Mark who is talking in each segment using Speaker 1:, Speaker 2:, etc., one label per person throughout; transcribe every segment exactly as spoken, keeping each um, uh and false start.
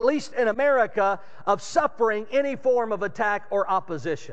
Speaker 1: least in America, of suffering any form of attack or opposition.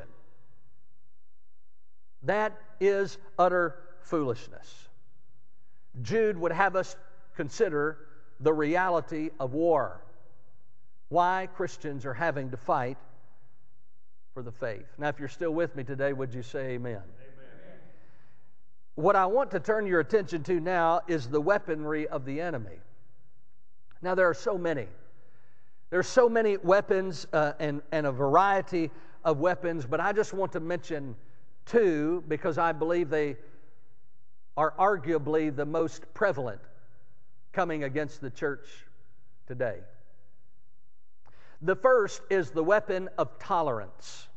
Speaker 1: That is utter foolishness. Jude would have us consider the reality of war. Why Christians are having to fight for the faith. Now, if you're still with me today, would you say amen? Amen. What I want to turn your attention to now is the weaponry of the enemy. Now, there are so many. There are so many weapons uh, and, and a variety of weapons, but I just want to mention two because I believe they are arguably the most prevalent coming against the church today. The first is the weapon of tolerance.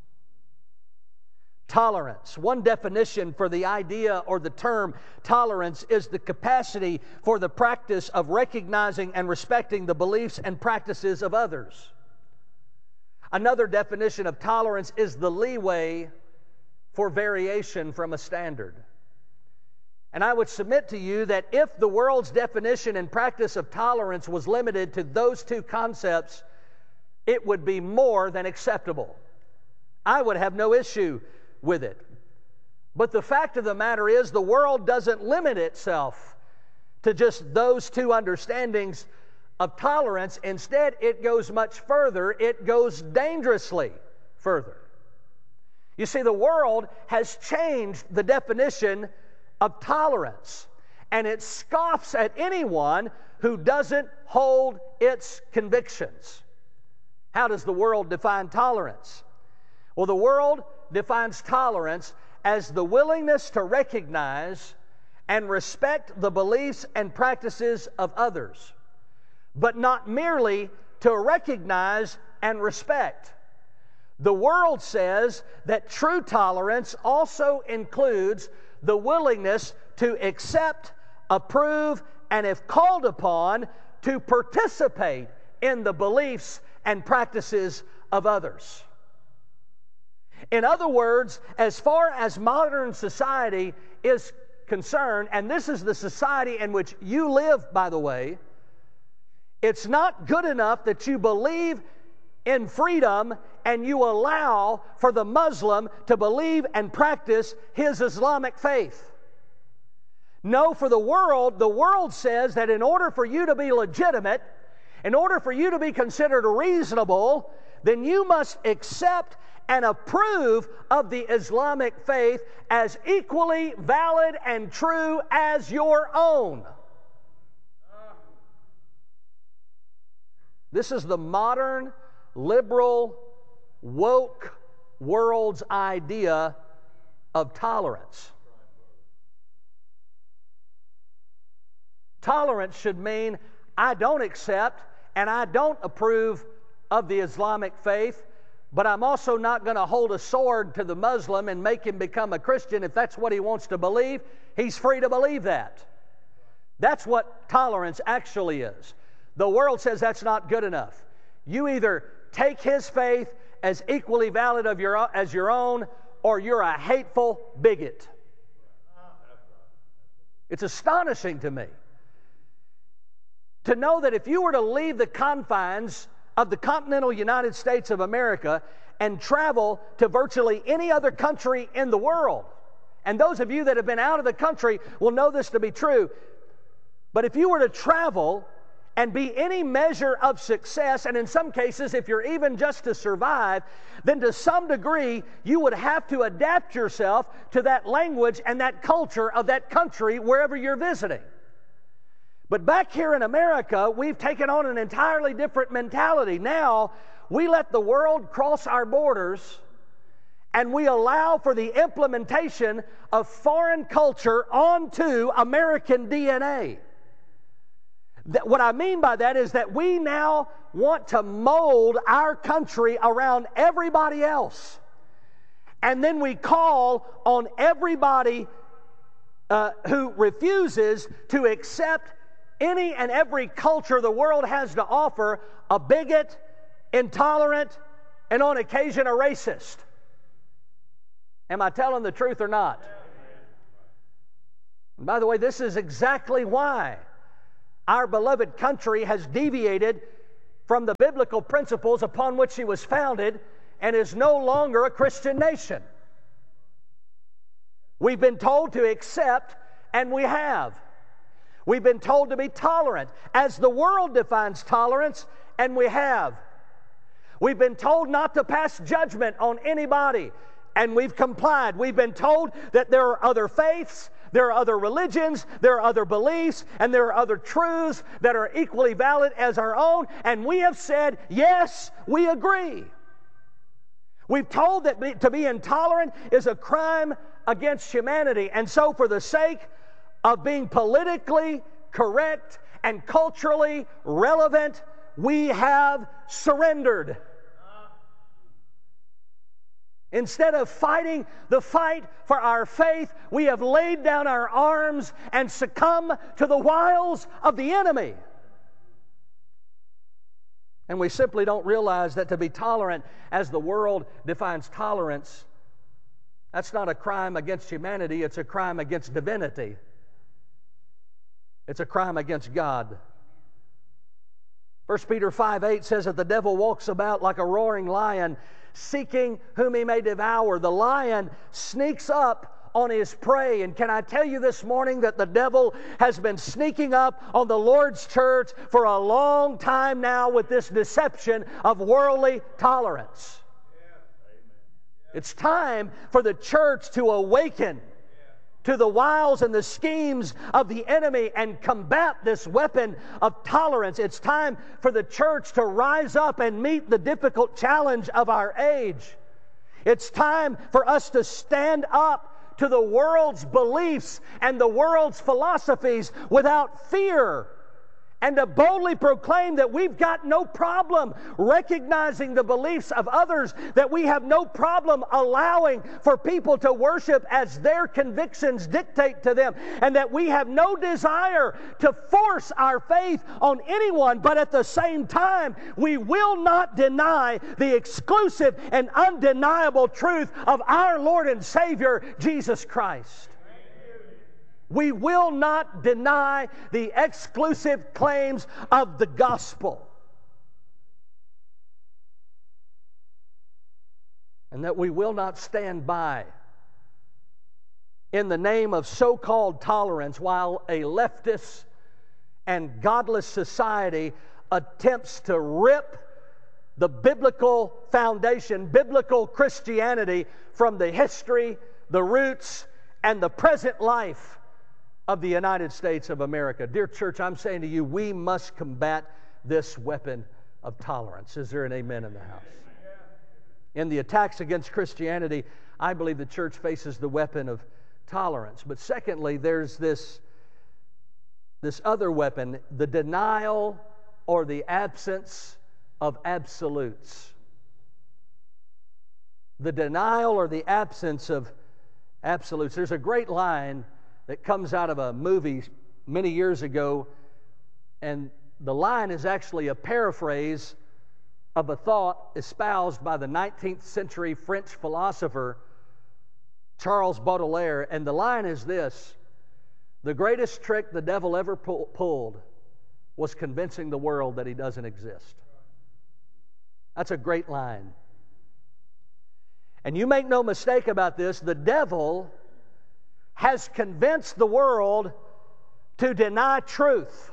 Speaker 1: Tolerance. One definition for the idea or the term tolerance is the capacity for the practice of recognizing and respecting the beliefs and practices of others. Another definition of tolerance is the leeway for variation from a standard. And I would submit to you that if the world's definition and practice of tolerance was limited to those two concepts, it would be more than acceptable. I would have no issue with it. But the fact of the matter is, the world doesn't limit itself to just those two understandings of tolerance. Instead, it goes much further. It goes dangerously further. You see, the world has changed the definition of tolerance, and it scoffs at anyone who doesn't hold its convictions. How does the world define tolerance? Well, the world defines tolerance as the willingness to recognize and respect the beliefs and practices of others, but not merely to recognize and respect. The world says that true tolerance also includes the willingness to accept, approve, and if called upon, to participate in the beliefs and practices of others. In other words, as far as modern society is concerned, and this is the society in which you live, by the way, it's not good enough that you believe in freedom and you allow for the Muslim to believe and practice his Islamic faith. No, for the world, the world says that in order for you to be legitimate, in order for you to be considered reasonable, then you must accept and approve of the Islamic faith as equally valid and true as your own. This is the modern, liberal, woke world's idea of tolerance. Tolerance should mean I don't accept and I don't approve of the Islamic faith, but I'm also not going to hold a sword to the Muslim and make him become a Christian. If that's what he wants to believe, he's free to believe that. That's what tolerance actually is. The world says that's not good enough. You either take his faith as equally valid of your, as your own, or you're a hateful bigot. It's astonishing to me to know that if you were to leave the confines of the continental United States of America and travel to virtually any other country in the world, and those of you that have been out of the country will know this to be true, but if you were to travel and be any measure of success, and in some cases, if you're even just to survive, then to some degree, you would have to adapt yourself to that language and that culture of that country wherever you're visiting. But back here in America, we've taken on an entirely different mentality. Now, we let the world cross our borders, and we allow for the implementation of foreign culture onto American D N A. That, what I mean by that is that we now want to mold our country around everybody else. And then we call on everybody uh, who refuses to accept any and every culture the world has to offer a bigot, intolerant, and on occasion a racist. Am I telling the truth or not? And by the way, this is exactly why our beloved country has deviated from the biblical principles upon which she was founded and is no longer a Christian nation. We've been told to accept, and we have. We've been told to be tolerant, as the world defines tolerance, and we have. We've been told not to pass judgment on anybody, and we've complied. We've been told that there are other faiths, there are other religions, there are other beliefs, and there are other truths that are equally valid as our own, and we have said, yes, we agree. We've told that be, to be intolerant is a crime against humanity, and so for the sake of being politically correct and culturally relevant, we have surrendered. Instead of fighting the fight for our faith, we have laid down our arms and succumbed to the wiles of the enemy. And we simply don't realize that to be tolerant, as the world defines tolerance, that's not a crime against humanity, it's a crime against divinity. It's a crime against God. First Peter five eight says that the devil walks about like a roaring lion, seeking whom he may devour. The lion sneaks up on his prey. And can I tell you this morning that the devil has been sneaking up on the Lord's church for a long time now with this deception of worldly tolerance. It's time for the church to awaken to the wiles and the schemes of the enemy and combat this weapon of tolerance. It's time for the church to rise up and meet the difficult challenge of our age. It's time for us to stand up to the world's beliefs and the world's philosophies without fear, and to boldly proclaim that we've got no problem recognizing the beliefs of others, that we have no problem allowing for people to worship as their convictions dictate to them, and that we have no desire to force our faith on anyone, but at the same time, we will not deny the exclusive and undeniable truth of our Lord and Savior, Jesus Christ. We will not deny the exclusive claims of the gospel. And that we will not stand by in the name of so-called tolerance while a leftist and godless society attempts to rip the biblical foundation, biblical Christianity, from the history, the roots, and the present life of the United States of America. Dear church, I'm saying to you, we must combat this weapon of tolerance. Is there an amen in the house? In the attacks against Christianity, I believe the church faces the weapon of tolerance. But secondly, there's this, this other weapon, the denial or the absence of absolutes. The denial or the absence of absolutes. There's a great line that comes out of a movie many years ago, and the line is actually a paraphrase of a thought espoused by the nineteenth century French philosopher Charles Baudelaire, and the line is this: the greatest trick the devil ever pull, pulled was convincing the world that he doesn't exist. That's a great line. And you make no mistake about this, the devil has convinced the world to deny truth,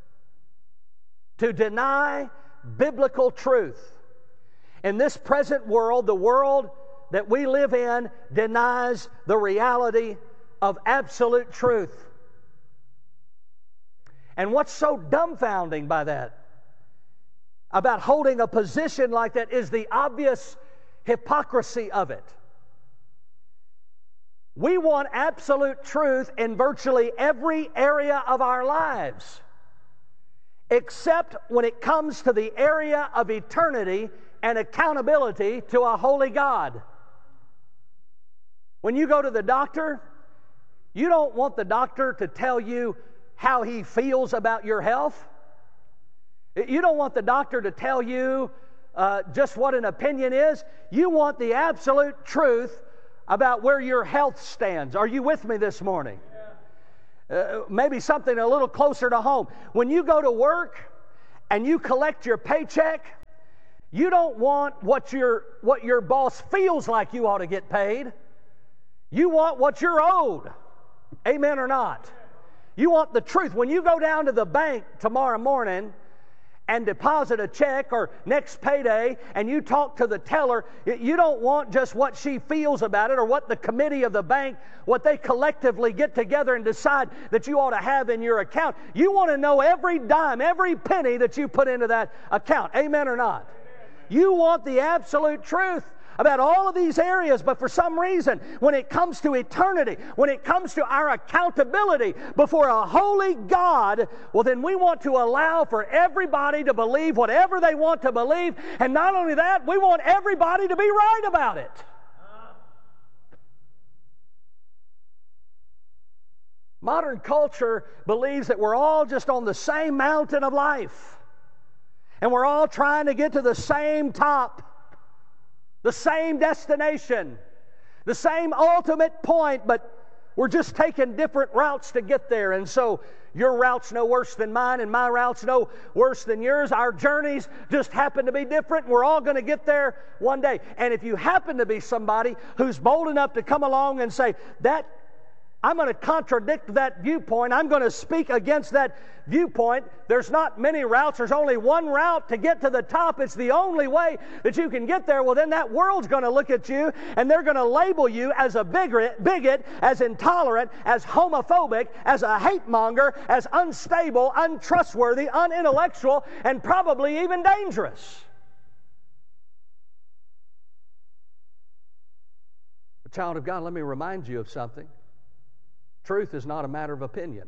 Speaker 1: to deny biblical truth. In this present world, the world that we live in denies the reality of absolute truth. And what's so dumbfounding by that, about holding a position like that, is the obvious hypocrisy of it. We want absolute truth in virtually every area of our lives, except when it comes to the area of eternity and accountability to a holy God. When you go to the doctor, you don't want the doctor to tell you how he feels about your health. You don't want the doctor to tell you uh, just what an opinion is. You want the absolute truth about where your health stands. Are you with me this morning? Uh, maybe something a little closer to home. When you go to work and you collect your paycheck, you don't want what your, what your boss feels like you ought to get paid. You want what you're owed. Amen or not? You want the truth. When you go down to the bank tomorrow morning and deposit a check or next payday and you talk to the teller, you don't want just what she feels about it or what the committee of the bank, what they collectively get together and decide that you ought to have in your account. You want to know every dime, every penny that you put into that account. Amen or not? You want the absolute truth about all of these areas, but for some reason, when it comes to eternity, when it comes to our accountability before a holy God, well, then we want to allow for everybody to believe whatever they want to believe, and not only that, we want everybody to be right about it. Modern culture believes that we're all just on the same mountain of life, and we're all trying to get to the same top, the same destination, the same ultimate point, but we're just taking different routes to get there. And so your route's no worse than mine, and my route's no worse than yours. Our journeys just happen to be different, and we're all going to get there one day. And if you happen to be somebody who's bold enough to come along and say, that I'm going to contradict that viewpoint, I'm going to speak against that viewpoint, there's not many routes, there's only one route to get to the top, it's the only way that you can get there, well then that world's going to look at you and they're going to label you as a bigot, bigot, as intolerant, as homophobic, as a hate monger, as unstable, untrustworthy, unintellectual, and probably even dangerous. A child of God, let me remind you of something. Truth is not a matter of opinion.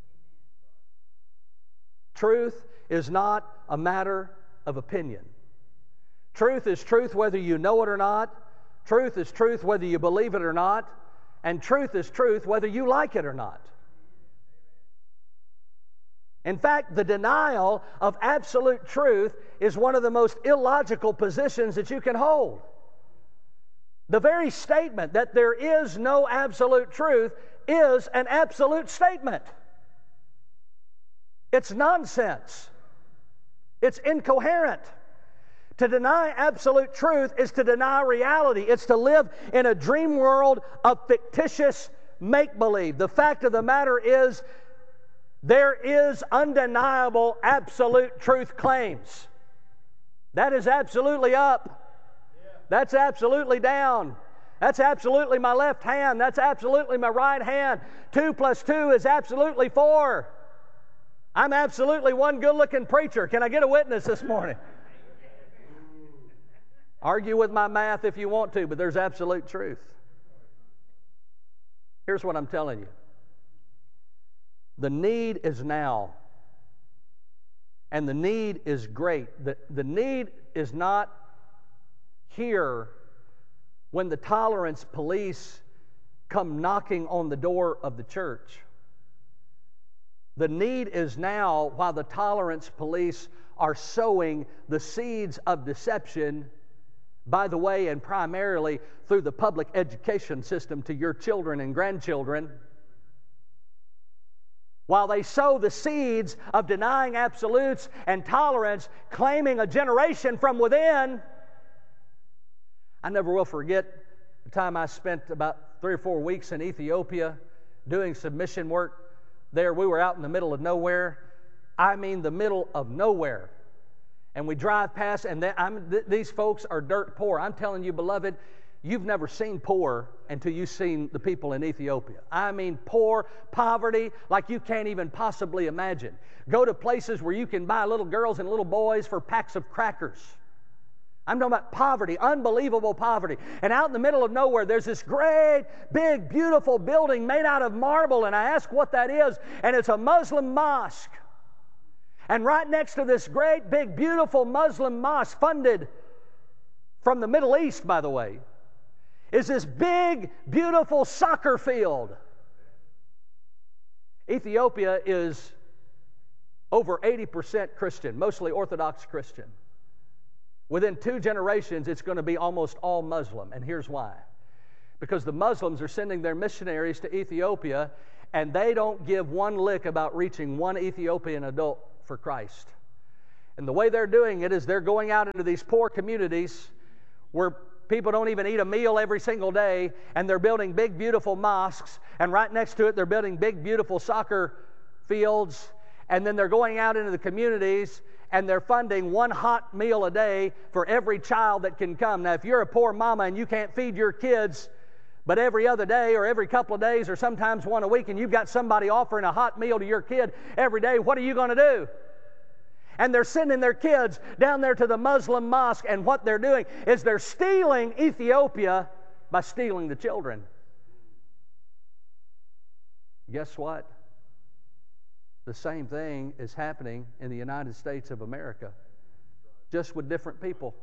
Speaker 1: Truth is not a matter of opinion. Truth is truth whether you know it or not. Truth is truth whether you believe it or not. And truth is truth whether you like it or not. In fact, the denial of absolute truth is one of the most illogical positions that you can hold. The very statement that there is no absolute truth is an absolute statement. It's nonsense. It's incoherent. To deny absolute truth is to deny reality. It's to live in a dream world of fictitious make-believe. The fact of the matter is, there is undeniable absolute truth claims. That is absolutely up. That's absolutely down. That's absolutely my left hand. That's absolutely my right hand. Two plus two is absolutely four. I'm absolutely one good-looking preacher. Can I get a witness this morning? Argue with my math if you want to, but there's absolute truth. Here's what I'm telling you. The need is now. And the need is great. The, the need is not here when the tolerance police come knocking on the door of the church. The need is now while the tolerance police are sowing the seeds of deception, by the way, and primarily through the public education system to your children and grandchildren. While they sow the seeds of denying absolutes and tolerance, claiming a generation from within. I never will forget the time I spent about three or four weeks in Ethiopia doing some mission work there. We were out in the middle of nowhere. I mean the middle of nowhere. And we drive past, and they, I'm, th- these folks are dirt poor. I'm telling you, beloved, you've never seen poor until you've seen the people in Ethiopia. I mean poor, poverty, like you can't even possibly imagine. Go to places where you can buy little girls and little boys for packs of crackers. I'm talking about poverty, unbelievable poverty. And out in the middle of nowhere, there's this great, big, beautiful building made out of marble, and I ask what that is, and it's a Muslim mosque. And right next to this great, big, beautiful Muslim mosque, funded from the Middle East, by the way, is this big, beautiful soccer field. Ethiopia is over eighty percent Christian, mostly Orthodox Christian. Within two generations, it's going to be almost all Muslim. And here's why. Because the Muslims are sending their missionaries to Ethiopia, and they don't give one lick about reaching one Ethiopian adult for Christ. And the way they're doing it is they're going out into these poor communities where people don't even eat a meal every single day, and they're building big, beautiful mosques, and right next to it they're building big, beautiful soccer fields, and then they're going out into the communities and they're funding one hot meal a day for every child that can come. Now, if you're a poor mama and you can't feed your kids, but every other day or every couple of days or sometimes one a week, and you've got somebody offering a hot meal to your kid every day, what are you going to do? And they're sending their kids down there to the Muslim mosque, and what they're doing is they're stealing Ethiopia by stealing the children. Guess what? The same thing is happening in the United States of America, just with different people.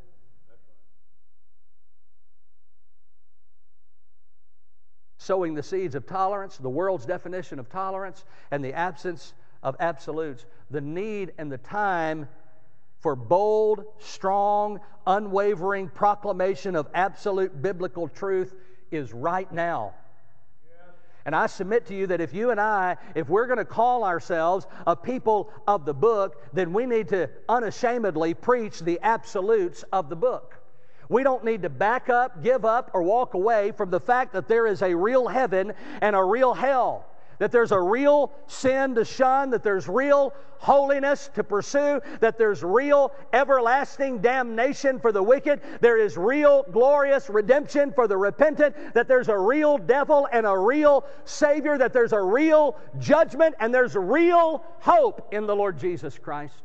Speaker 1: Sowing the seeds of tolerance, the world's definition of tolerance, and the absence of absolutes. The need and the time for bold, strong, unwavering proclamation of absolute biblical truth is right now. And I submit to you that if you and I, if we're going to call ourselves a people of the book, then we need to unashamedly preach the absolutes of the book. We don't need to back up, give up, or walk away from the fact that there is a real heaven and a real hell. That there's a real sin to shun, that there's real holiness to pursue, that there's real everlasting damnation for the wicked, there is real glorious redemption for the repentant, that there's a real devil and a real Savior, that there's a real judgment, and there's real hope in the Lord Jesus Christ.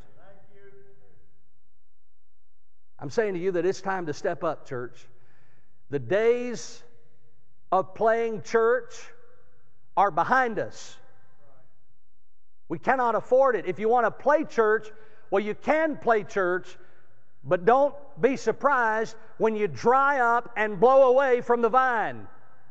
Speaker 1: I'm saying to you that it's time to step up, church. The days of playing church are behind us. We cannot afford it. If you want to play church, well, you can play church, but don't be surprised when you dry up and blow away from the vine.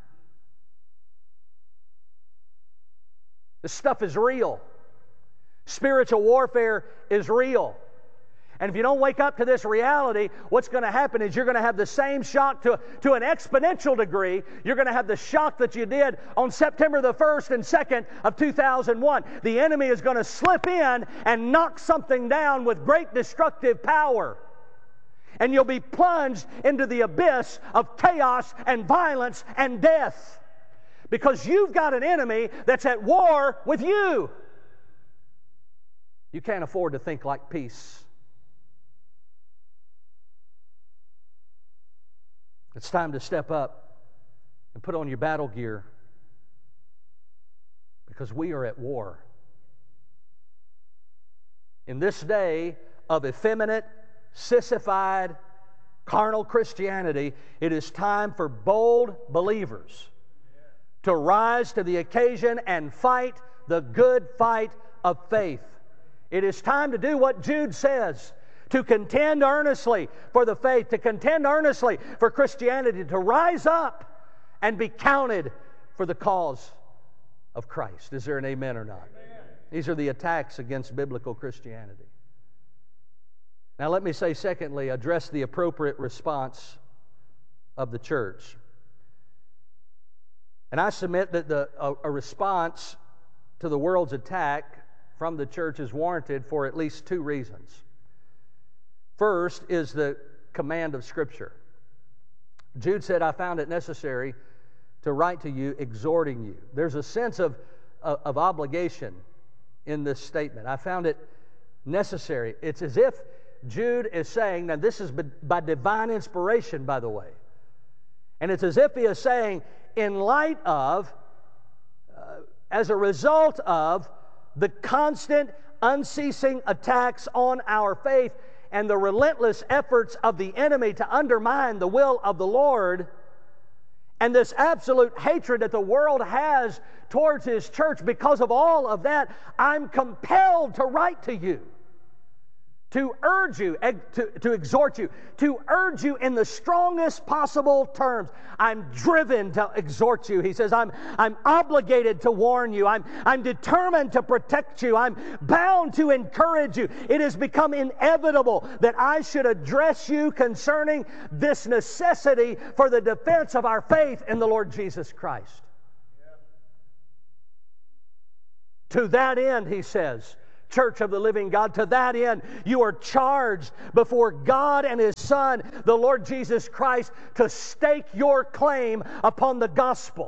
Speaker 1: This stuff is real. Spiritual warfare is real. And if you don't wake up to this reality, what's going to happen is you're going to have the same shock to, to an exponential degree. You're going to have the shock that you did on September the first and second of two thousand one. The enemy is going to slip in and knock something down with great destructive power. And you'll be plunged into the abyss of chaos and violence and death. Because you've got an enemy that's at war with you. You can't afford to think like peace. It's time to step up and put on your battle gear, because we are at war. In this day of effeminate, sissified, carnal Christianity, it is time for bold believers to rise to the occasion and fight the good fight of faith. It is time to do what Jude says. To contend earnestly for the faith, to contend earnestly for Christianity, to rise up and be counted for the cause of Christ. Is there an amen or not? Amen. These are the attacks against biblical Christianity. Now let me say, secondly, address the appropriate response of the church. And I submit that the, a, a response to the world's attack from the church is warranted for at least two reasons. First is the command of Scripture. Jude said, I found it necessary to write to you, exhorting you. There's a sense of, of, of obligation in this statement. I found it necessary. It's as if Jude is saying, now this is by divine inspiration, by the way, and it's as if he is saying, in light of, uh, as a result of the constant, unceasing attacks on our faith, and the relentless efforts of the enemy to undermine the will of the Lord, and this absolute hatred that the world has towards His church, because of all of that, I'm compelled to write to you, to urge you, to, to exhort you, to urge you in the strongest possible terms. I'm driven to exhort you. He says, I'm, I'm obligated to warn you. I'm, I'm determined to protect you. I'm bound to encourage you. It has become inevitable that I should address you concerning this necessity for the defense of our faith in the Lord Jesus Christ. Yeah. To that end, he says, church of the living God. To that end, you are charged before God and His Son, the Lord Jesus Christ, to stake your claim upon the gospel.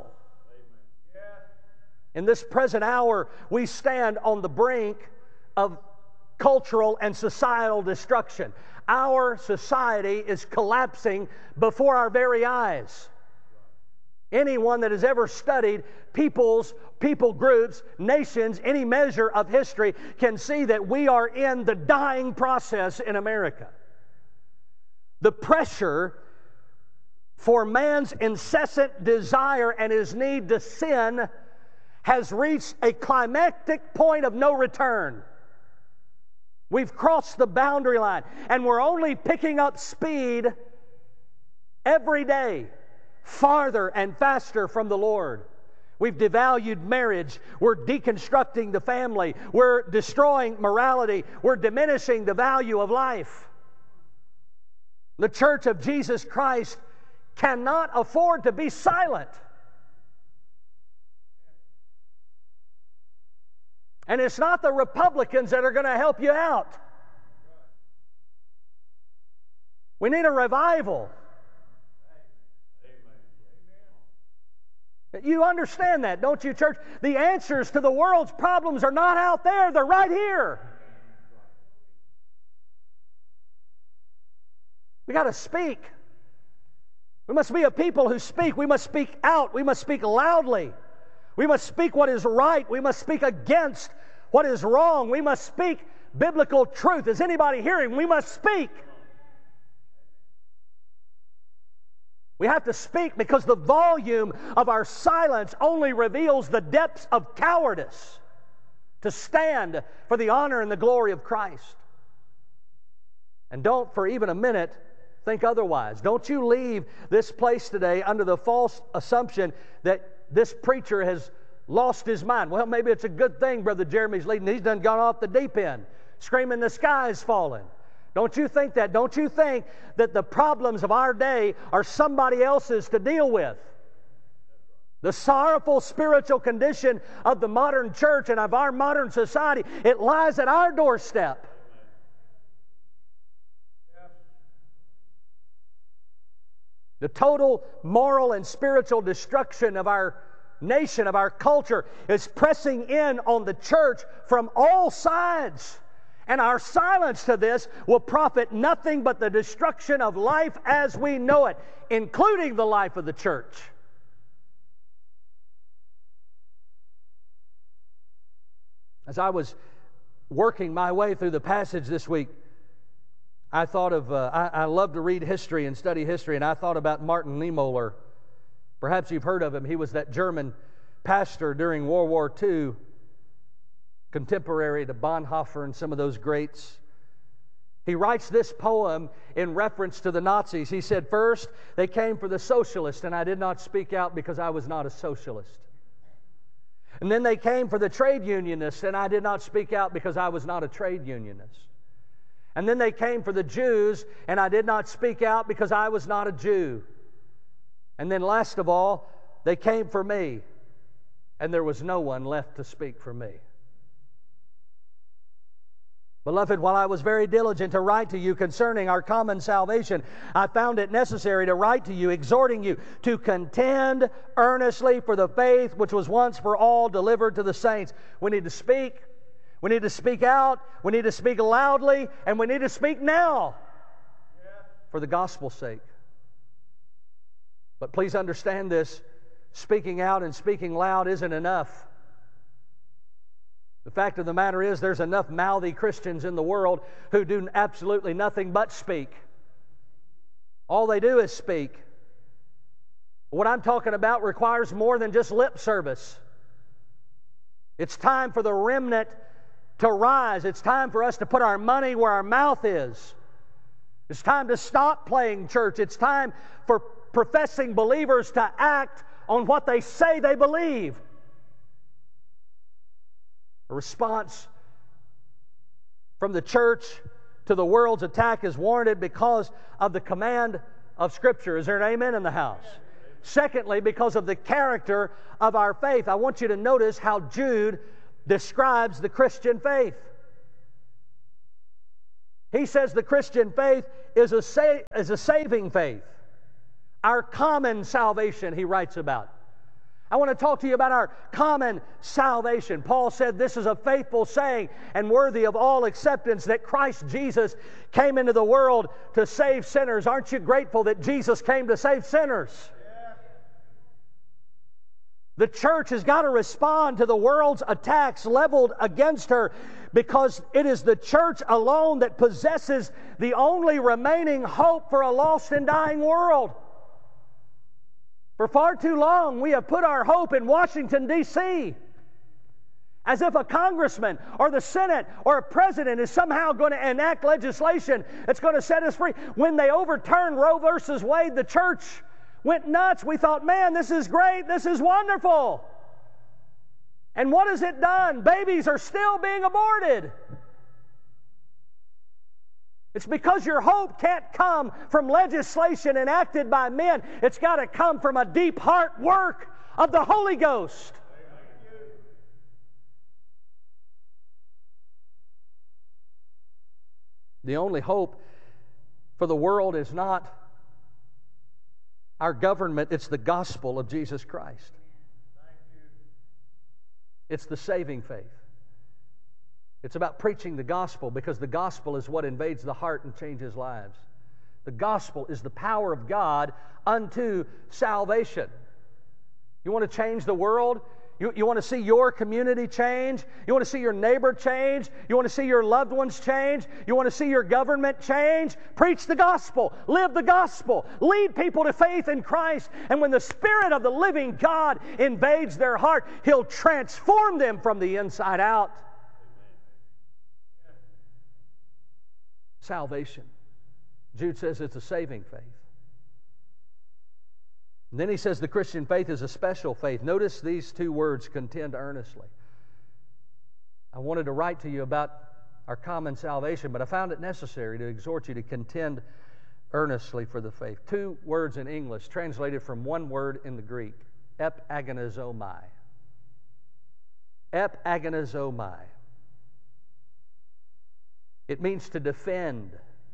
Speaker 1: In this present hour, we stand on the brink of cultural and societal destruction. Our society is collapsing before our very eyes. Anyone that has ever studied peoples, people groups, nations, any measure of history can see that we are in the dying process in America. The pressure for man's incessant desire and his need to sin has reached a climactic point of no return. We've crossed the boundary line, and we're only picking up speed every day, farther and faster from the Lord. We've devalued marriage. We're deconstructing the family. We're destroying morality. We're diminishing the value of life. The Church of Jesus Christ cannot afford to be silent. And it's not the Republicans that are going to help you out. We need a revival. You understand that, don't you, church? The answers to the world's problems are not out there, they're right here. We got to speak. We must be a people who speak. We must speak out. We must speak loudly. We must speak what is right. We must speak against what is wrong. We must speak biblical truth. Is anybody hearing? We must speak. We have to speak because the volume of our silence only reveals the depths of cowardice to stand for the honor and the glory of Christ. And don't for even a minute think otherwise. Don't you leave this place today under the false assumption that this preacher has lost his mind. Well, maybe it's a good thing Brother Jeremy's leading. He's done gone off the deep end, screaming the sky is falling. Don't you think that? Don't you think that the problems of our day are somebody else's to deal with? The sorrowful spiritual condition of the modern church and of our modern society, it lies at our doorstep. The total moral and spiritual destruction of our nation, of our culture, is pressing in on the church from all sides. And our silence to this will profit nothing but the destruction of life as we know it, including the life of the church. As I was working my way through the passage this week, I thought of, uh, I, I love to read history and study history, and I thought about Martin Niemöller. Perhaps you've heard of him. He was that German pastor during World War Two, contemporary to Bonhoeffer and some of those greats. He writes this poem in reference to the Nazis. He said, "First, they came for the socialists, and I did not speak out because I was not a socialist. And then they came for the trade unionists, and I did not speak out because I was not a trade unionist. And then they came for the Jews, and I did not speak out because I was not a Jew. And then last of all, they came for me, and there was no one left to speak for me." Beloved, while I was very diligent to write to you concerning our common salvation, I found it necessary to write to you, exhorting you to contend earnestly for the faith which was once for all delivered to the saints. We need to speak. We need to speak out. We need to speak loudly. And we need to speak now for the gospel's sake. But please understand this. Speaking out and speaking loud isn't enough. The fact of the matter is there's enough mouthy Christians in the world who do absolutely nothing but speak. All they do is speak. What I'm talking about requires more than just lip service. It's time for the remnant to rise. It's time for us to put our money where our mouth is. It's time to stop playing church. It's time for professing believers to act on what they say they believe. A response from the church to the world's attack is warranted because of the command of Scripture. Is there an amen in the house? Secondly, because of the character of our faith. I want you to notice how Jude describes the Christian faith. He says the Christian faith is a, sa- is a saving faith. Our common salvation, he writes about. I want to talk to you about our common salvation. Paul said this is a faithful saying and worthy of all acceptance that Christ Jesus came into the world to save sinners. Aren't you grateful that Jesus came to save sinners? The church has got to respond to the world's attacks leveled against her, because it is the church alone that possesses the only remaining hope for a lost and dying world. For far too long, we have put our hope in Washington, D C, as if a congressman or the Senate or a president is somehow going to enact legislation that's going to set us free. When they overturned Roe versus Wade, the church went nuts. We thought, man, this is great, this is wonderful. And what has it done? Babies are still being aborted. It's because your hope can't come from legislation enacted by men. It's got to come from a deep heart work of the Holy Ghost. The only hope for the world is not our government, it's the gospel of Jesus Christ. It's the saving faith. It's about preaching the gospel, because the gospel is what invades the heart and changes lives. The gospel is the power of God unto salvation. You want to change the world? You, you want to see your community change? You want to see your neighbor change? You want to see your loved ones change? You want to see your government change? Preach the gospel. Live the gospel. Lead people to faith in Christ. And when the Spirit of the living God invades their heart, He'll transform them from the inside out. Salvation. Jude says it's a saving faith. And then he says the Christian faith is a special faith. Notice these two words, contend earnestly. I wanted to write to you about our common salvation, but I found it necessary to exhort you to contend earnestly for the faith. Two words in English translated from one word in the Greek, epagonizomai. Epagonizomai. It means to defend,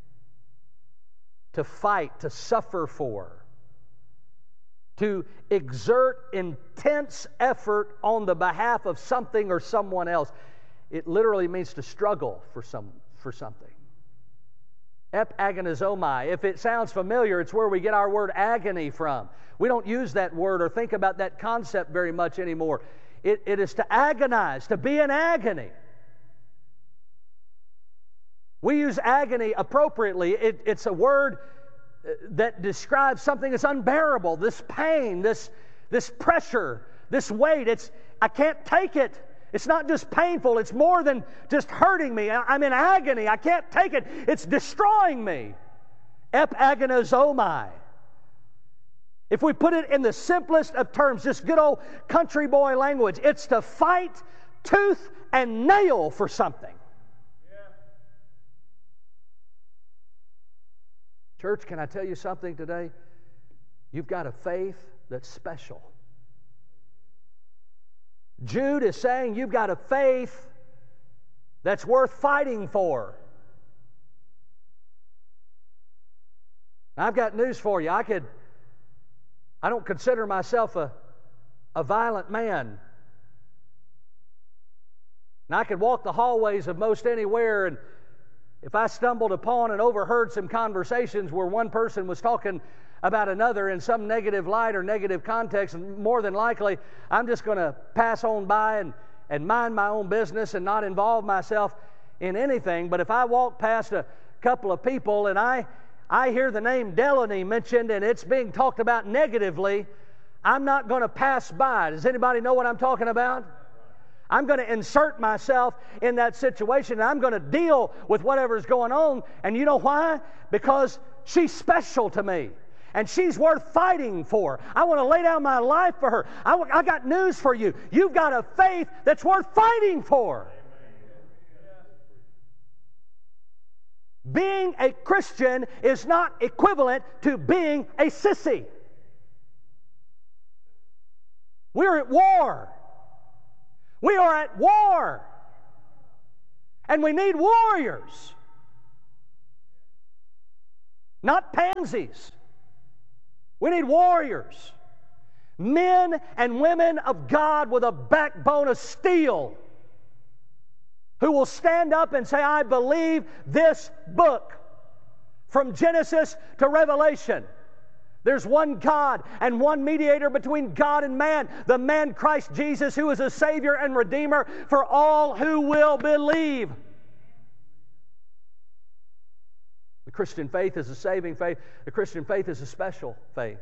Speaker 1: to fight, to suffer for, to exert intense effort on the behalf of something or someone else. It literally means to struggle for some for something. Epagonizomai. If it sounds familiar, it's where we get our word agony from. We don't use that word or think about that concept very much anymore. It, it is to agonize, to be in agony. We use agony appropriately. It, it's a word that describes something that's unbearable, this pain, this, this pressure, this weight. It's, I can't take it. It's not just painful. It's more than just hurting me. I'm in agony. I can't take it. It's destroying me. Epagonizomai. If we put it in the simplest of terms, just good old country boy language, it's to fight tooth and nail for something. Church, can I tell you something today? You've got a faith that's special. Jude is saying you've got a faith that's worth fighting for. Now, I've got news for you. I could, I don't consider myself a, a violent man. And I could walk the hallways of most anywhere, and if I stumbled upon and overheard some conversations where one person was talking about another in some negative light or negative context, more than likely, I'm just going to pass on by and, and mind my own business and not involve myself in anything. But if I walk past a couple of people and I, I hear the name Delaney mentioned and it's being talked about negatively, I'm not going to pass by. Does anybody know what I'm talking about? I'm going to insert myself in that situation, and I'm going to deal with whatever's going on. And you know why? Because she's special to me, and she's worth fighting for. I want to lay down my life for her. I, I got news for you. You've got a faith that's worth fighting for. Being a Christian is not equivalent to being a sissy. We're at war. We are at war. And we need warriors. not pansies. We need warriors. Men and women of God with a backbone of steel who will stand up and say, I believe this book. From Genesis to Revelation, there's one God and one mediator between God and man, the man Christ Jesus, who is a Savior and Redeemer for all who will believe. The Christian faith is a saving faith. The Christian faith is a special faith.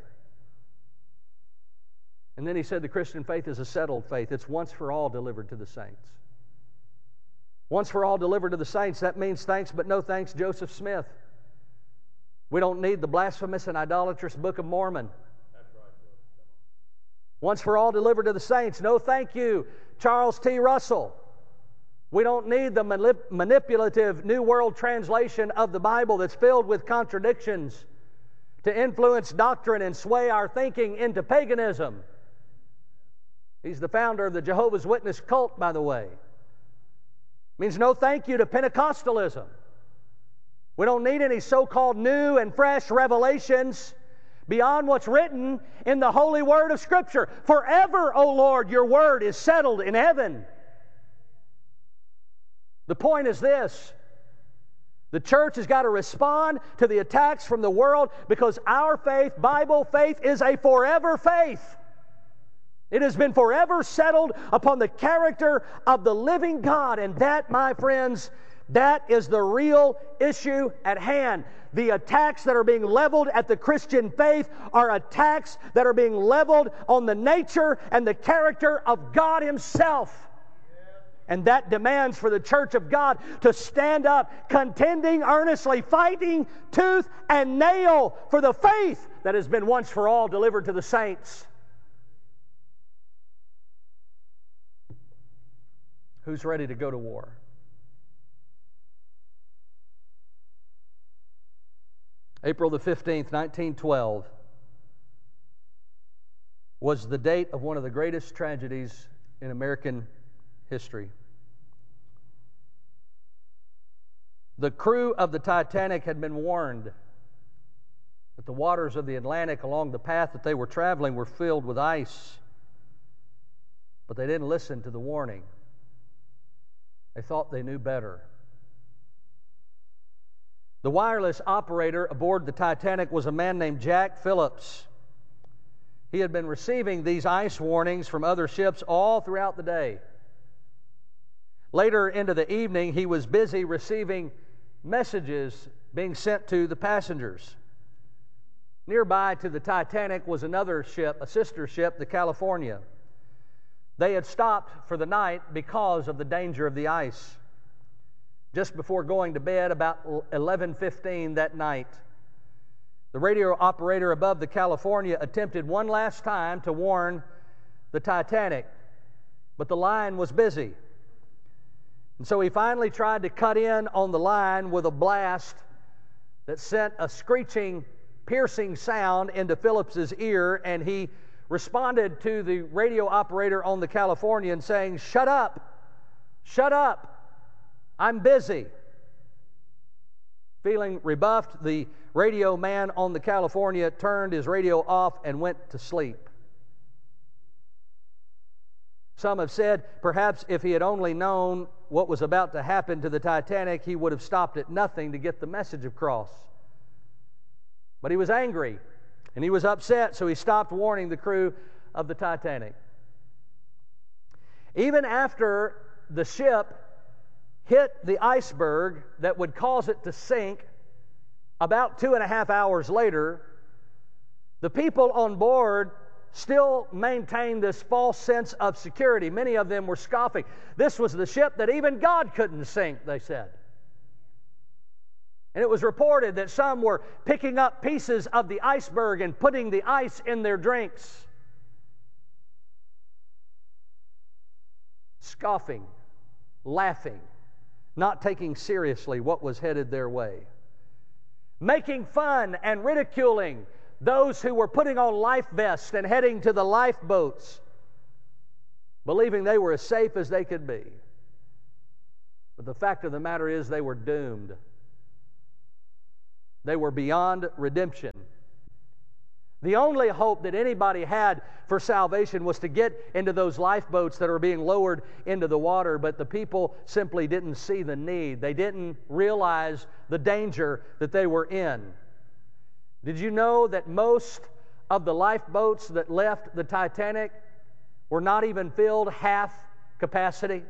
Speaker 1: And then he said the Christian faith is a settled faith. It's once for all delivered to the saints. Once for all delivered to the saints, that means thanks but no thanks, Joseph Smith. We don't need the blasphemous and idolatrous Book of Mormon. That's right. Once for all delivered to the saints, no thank you, Charles T. Russell. We don't need the manip- manipulative New World Translation of the Bible that's filled with contradictions to influence doctrine and sway our thinking into paganism. He's the founder of the Jehovah's Witness cult, by the way. Means no thank you to Pentecostalism. We don't need any so-called new and fresh revelations beyond what's written in the holy word of Scripture. Forever, O Lord, your word is settled in heaven. The point is this: the church has got to respond to the attacks from the world because our faith, Bible faith, is a forever faith. It has been forever settled upon the character of the living God, and that, my friends, that is the real issue at hand. The attacks that are being leveled at the Christian faith are attacks that are being leveled on the nature and the character of God Himself. And that demands for the church of God to stand up, contending earnestly, fighting tooth and nail for the faith that has been once for all delivered to the saints. Who's ready to go to war? April the fifteenth, nineteen twelve was the date of one of the greatest tragedies in American history. The crew of the Titanic had been warned that the waters of the Atlantic along the path that they were traveling were filled with ice. But they didn't listen to the warning. They thought they knew better. The wireless operator aboard the Titanic was a man named Jack Phillips. He had been receiving these ice warnings from other ships all throughout the day. Later into the evening, he was busy receiving messages being sent to the passengers. Nearby to the Titanic was another ship, a sister ship, the California. They had stopped for the night because of the danger of the ice. Just before going to bed, about eleven fifteen that night, the radio operator above the California attempted one last time to warn the Titanic, but the line was busy. And so he finally tried to cut in on the line with a blast that sent a screeching, piercing sound into Phillips's ear, and he responded to the radio operator on the California and saying, "Shut up, shut up, I'm busy." Feeling rebuffed, the radio man on the California turned his radio off and went to sleep. Some have said perhaps if he had only known what was about to happen to the Titanic, he would have stopped at nothing to get the message across. But he was angry and he was upset, so he stopped warning the crew of the Titanic. Even after the ship hit the iceberg that would cause it to sink, about two and a half hours later, the people on board still maintained this false sense of security. Many of them were scoffing. This was the ship that even God couldn't sink, they said. And it was reported that some were picking up pieces of the iceberg and putting the ice in their drinks. Scoffing, laughing, not taking seriously what was headed their way. Making fun and ridiculing those who were putting on life vests and heading to the lifeboats, believing they were as safe as they could be. But the fact of the matter is they were doomed. They were beyond redemption. The only hope that anybody had for salvation was to get into those lifeboats that are being lowered into the water, but the people simply didn't see the need. They didn't realize the danger that they were in. Did you know that most of the lifeboats that left the Titanic were not even filled half capacity?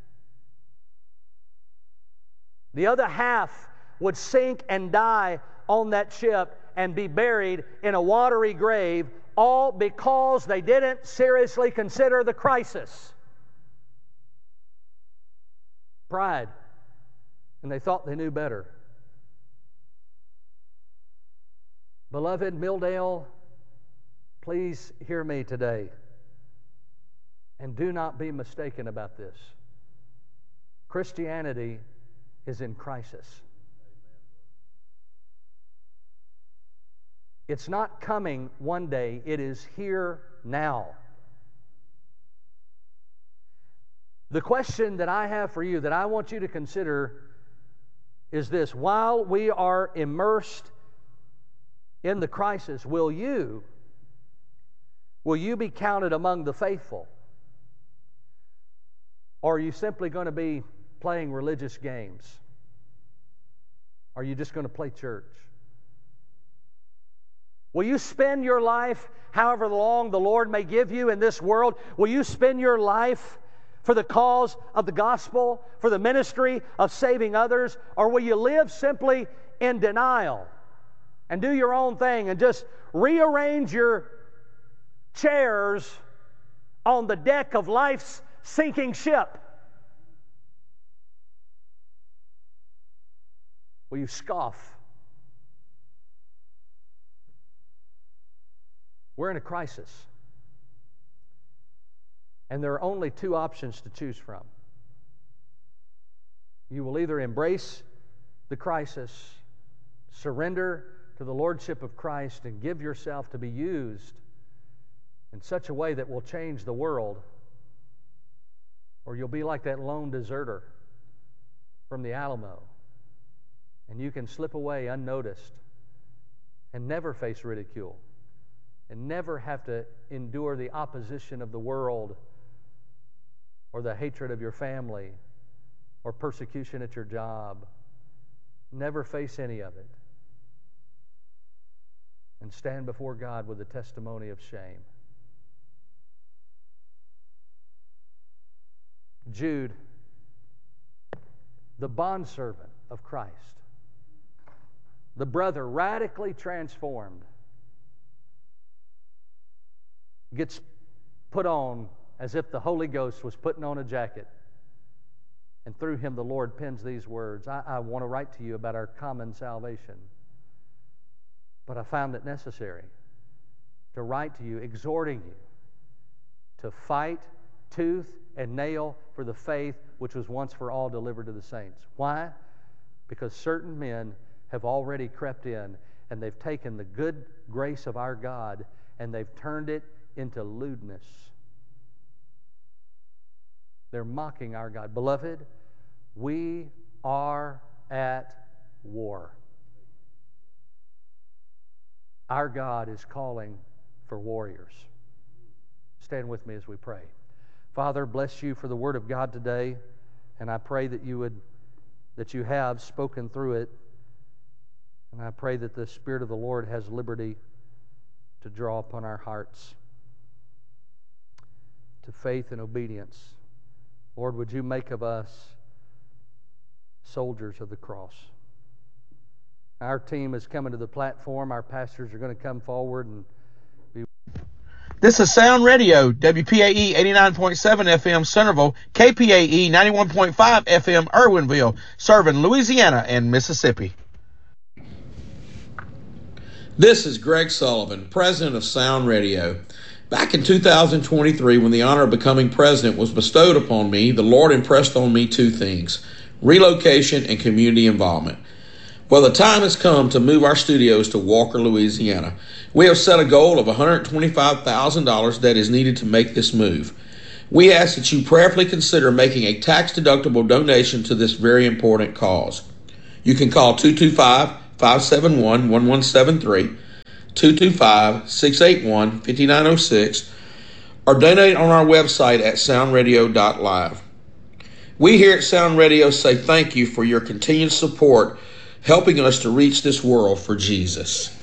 Speaker 1: The other half would sink and die on that ship and be buried in a watery grave, all because they didn't seriously consider the crisis. Pride. And they thought they knew better. Beloved Milldale, please hear me today. And do not be mistaken about this. Christianity is in crisis. It's not coming one day. It is here now. The question that I have for you, that I want you to consider, is this. While we are immersed in the crisis, will you, will you be counted among the faithful? Or are you simply going to be playing religious games? Are you just going to play church? Will you spend your life, however long the Lord may give you in this world, will you spend your life for the cause of the gospel, for the ministry of saving others, or will you live simply in denial and do your own thing and just rearrange your chairs on the deck of life's sinking ship? Will you scoff? We're in a crisis. And there are only two options to choose from. You will either embrace the crisis, surrender to the Lordship of Christ, and give yourself to be used in such a way that will change the world, or you'll be like that lone deserter from the Alamo, and you can slip away unnoticed and never face ridicule, and never have to endure the opposition of the world or the hatred of your family or persecution at your job. Never face any of it. And stand before God with a testimony of shame. Jude, the bondservant of Christ, the brother radically transformed, gets put on as if the Holy Ghost was putting on a jacket. And through him the Lord pens these words. I, I want to write to you about our common salvation, but I found it necessary to write to you, exhorting you to fight tooth and nail for the faith which was once for all delivered to the saints. Why? Because certain men have already crept in, and they've taken the good grace of our God and they've turned it into lewdness. They're mocking our God. Beloved, we are at war. Our God is calling for warriors. Stand with me as we pray. Father, bless you for the Word of God today, and I pray that you would, that you have spoken through it, and I pray that the Spirit of the Lord has liberty to draw upon our hearts to faith and obedience. Lord, would you make of us soldiers of the cross? Our team is coming to the platform. Our pastors are going to come forward and be.
Speaker 2: This is Sound Radio, W P A E eighty-nine point seven F M Centerville, K P A E ninety-one point five F M Irwinville, serving Louisiana and Mississippi.
Speaker 3: This is Greg Sullivan, president of Sound Radio. Back in two thousand twenty-three, when the honor of becoming president was bestowed upon me, the Lord impressed on me two things: relocation and community involvement. Well, the time has come to move our studios to Walker, Louisiana. We have set a goal of one hundred twenty-five thousand dollars that is needed to make this move. We ask that you prayerfully consider making a tax-deductible donation to this very important cause. You can call two two five, five seven one, one one seven three, two two five, six eight one, five nine zero six, or donate on our website at sound radio dot live. We here at Sound Radio say thank you for your continued support, helping us to reach this world for Jesus.